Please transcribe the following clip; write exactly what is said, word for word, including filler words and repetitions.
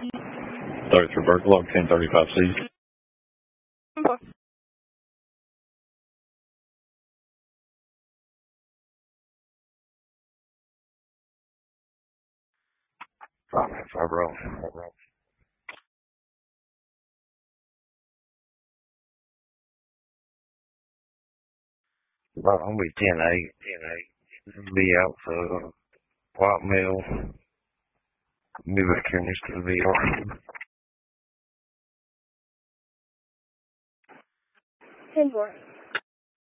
thirty-three Burke Log, ten thirty-five C. Five, five row. Well, I'm gonna be ten eight, ten eight. Be out for white meal. Be back here next to the V R. ten four.